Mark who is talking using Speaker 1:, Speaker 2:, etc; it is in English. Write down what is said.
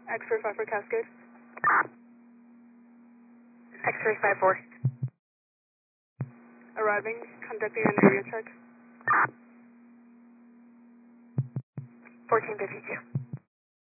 Speaker 1: X-ray 5 for Cascade.
Speaker 2: X-ray 5-4.
Speaker 1: Arriving, conducting an area check.
Speaker 2: 1452.